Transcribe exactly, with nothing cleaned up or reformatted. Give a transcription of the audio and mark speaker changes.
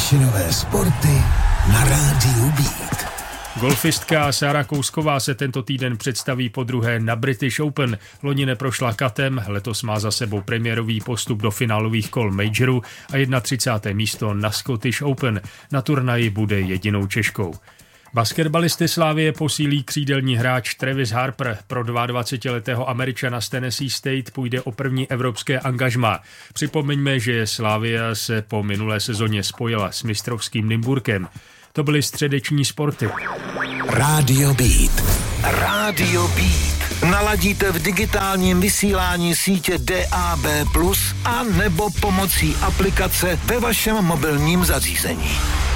Speaker 1: Většinové sporty na rádiu Beat.
Speaker 2: Golfistka Sára Kousková se tento týden představí podruhé na British Open. Loni neprošla katem, letos má za sebou premiérový postup do finálových kol majoru a třicáté první místo na Scottish Open. Na turnaji bude jedinou Češkou. Basketbalisty Slavie posílí křídelní hráč Travis Harper. Pro dvacetiletého Američana z Tennessee State půjde o první evropské angažmá. Připomeňme, že Slavia se po minulé sezóně spojila s mistrovským Nymburkem. To byly středeční sporty.
Speaker 1: Radio Beat.
Speaker 3: Radio Beat. Naladíte v digitálním vysílání sítě D A B plus, a nebo pomocí aplikace ve vašem mobilním zařízení.